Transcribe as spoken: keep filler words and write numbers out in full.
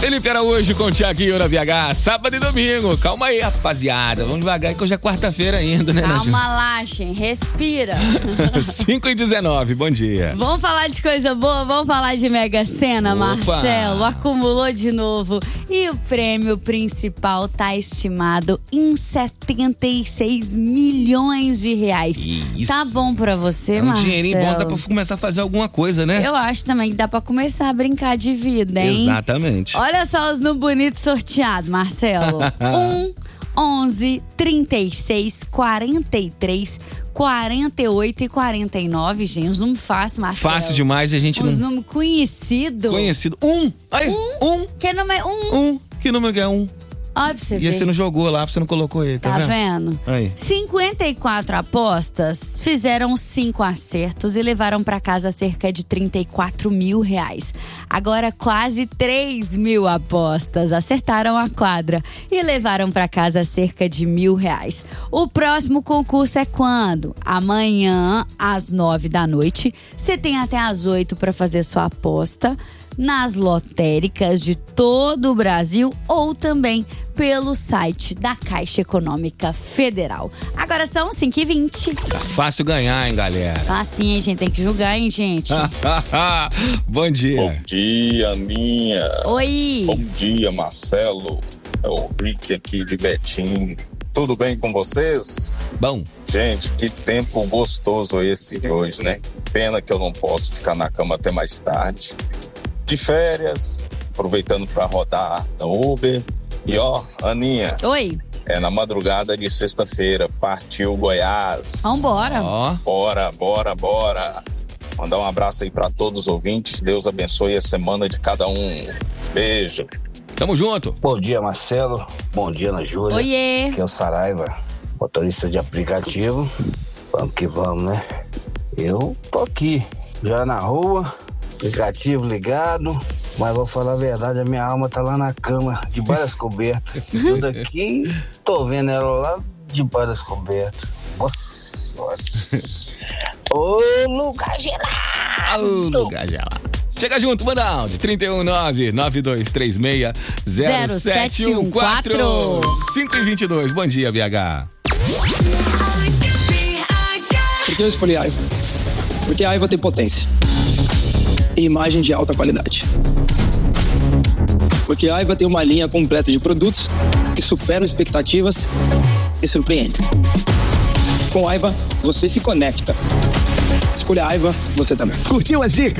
Felipe Araújo com o Thiaguinho na V H, sábado e domingo. Calma aí, rapaziada. Vamos devagar que hoje é quarta-feira ainda, né? Calma lá, gente. Respira. cinco e dezenove, bom dia. Vamos falar de coisa boa? Vamos falar de Mega Sena, Opa. Marcelo. Acumulou de novo. E o prêmio principal tá estimado em setenta e seis milhões de reais. Isso. Tá bom pra você, É um Marcelo? dinheirinho bom, dá pra começar a fazer alguma coisa, né? Eu acho também que dá pra começar a brincar de vida, hein? Exatamente. Olha só os números bonitos sorteados, Marcelo. um, onze, trinta e seis, quarenta e três, quarenta e oito e quarenta e nove, gente. Uns números fáceis, Marcelo. Fácil demais e a gente Uns não... números conhecidos. Conhecido. Um! Aí, Um? um! Que número é um? Um! Que número que é um? Olha pra você E ver. você não jogou lá, você não colocou ele, tá, Tá vendo? vendo? Aí. cinquenta e quatro apostas fizeram cinco acertos e levaram pra casa cerca de trinta e quatro mil reais. Agora quase três mil apostas acertaram a quadra e levaram pra casa cerca de mil reais. O próximo concurso é quando? Amanhã, às nove da noite. Você tem até às oito pra fazer sua aposta nas lotéricas de todo o Brasil ou também pelo site da Caixa Econômica Federal. Agora são cinco e vinte. Tá fácil ganhar, hein, galera? Assim, hein, gente? Tem que julgar, hein, gente? Bom dia. Bom dia, Aninha. Oi! Bom dia, Marcelo. É o Rick aqui de Betim. Tudo bem com vocês? Bom. Gente, que tempo gostoso esse de hoje, né? Pena que eu não posso ficar na cama até mais tarde. De férias, aproveitando para rodar no Uber. E ó, Aninha. Oi! É na madrugada de sexta-feira, partiu Goiás. Vambora! Ó. Bora, bora, bora. Mandar um abraço aí para todos os ouvintes. Deus abençoe a semana de cada um. Beijo. Tamo junto. Bom dia, Marcelo. Bom dia, Ana Júlia. Oiê! Aqui é o Saraiva, motorista de aplicativo. Vamos que vamos, né? Eu tô aqui, já na rua, aplicativo ligado, mas vou falar a verdade, a minha alma tá lá na cama, debaixo das cobertas. Eu daqui, tô vendo ela lá debaixo das cobertas. Nossa senhora. Ô, lugar gelado! Ô, lugar gelado. Chega junto, manda áudio. trinta e um, nove, nove dois três seis, zero sete um quatro. cinco e vinte e dois. Bom dia, B H. Por que eu escolhi a Aiva? Porque a Aiva tem potência e imagem de alta qualidade. Porque a Aiva tem uma linha completa de produtos que superam expectativas e surpreendem. Com a Aiva, você se conecta. Escolha a Aiva, você também. Curtiu as dicas?